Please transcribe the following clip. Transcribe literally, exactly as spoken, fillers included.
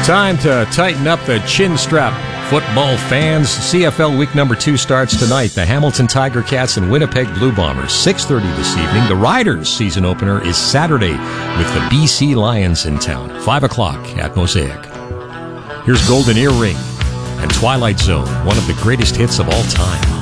Time to tighten up the chin strap. Football fans, C F L week number two starts tonight. The Hamilton Tiger Cats and Winnipeg Blue Bombers, six thirty this evening. The Riders' season opener is Saturday with the B C Lions in town, five o'clock at Mosaic. Here's Golden Earring and Twilight Zone, one of the greatest hits of all time.